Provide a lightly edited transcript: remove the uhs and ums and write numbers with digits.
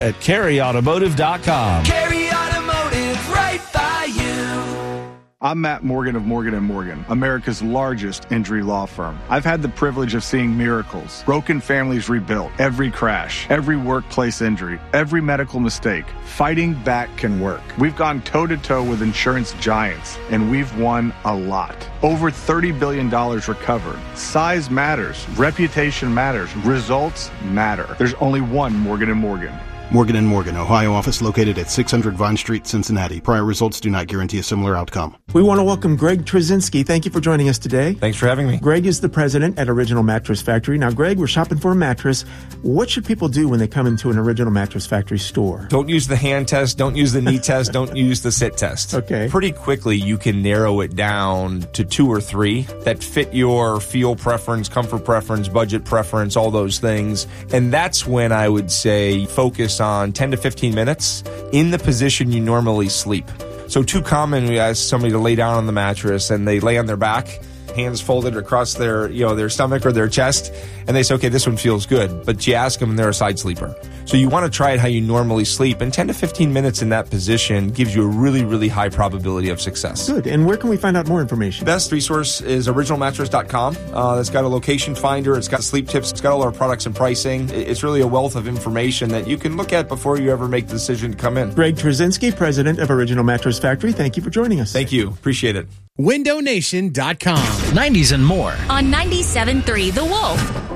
at CarryAutomotive.com. Carry Automotive, right by you. I'm Matt Morgan of Morgan & Morgan, America's largest injury law firm. I've had the privilege of seeing miracles, broken families rebuilt, every crash, every workplace injury, every medical mistake. Fighting back can work. We've gone toe-to-toe with insurance giants, and we've won a lot. Over $30 billion recovered. Size matters. Reputation matters. Results matter. There's only one Morgan & Morgan. Morgan & Morgan, Ohio office located at 600 Vine Street, Cincinnati. Prior results do not guarantee a similar outcome. We want to welcome Greg Trzynski. Thank you for joining us today. Thanks for having me. Greg is the president at Original Mattress Factory. Now, Greg, we're shopping for a mattress. What should people do when they come into an Original Mattress Factory store? Don't use the hand test. Don't use the knee test. Don't use the sit test. Okay. Pretty quickly, you can narrow it down to 2 or 3 that fit your feel preference, comfort preference, budget preference, all those things. And that's when I would say focus on 10 to 15 minutes in the position you normally sleep. So too common, we ask somebody to lay down on the mattress and they lay on their back, hands folded across their stomach or their chest, and they say, okay, this one feels good. But you ask them and they're a side sleeper. So you want to try it how you normally sleep, and 10 to 15 minutes in that position gives you a really, really high probability of success. Good. And where can we find out more information? Best resource is originalmattress.com. It's got a location finder. It's got sleep tips. It's got all our products and pricing. It's really a wealth of information that you can look at before you ever make the decision to come in. Greg Trzynski, president of Original Mattress Factory. Thank you for joining us. Thank you. Appreciate it. WindowNation.com. 90s and more. On 97.3 The Wolf.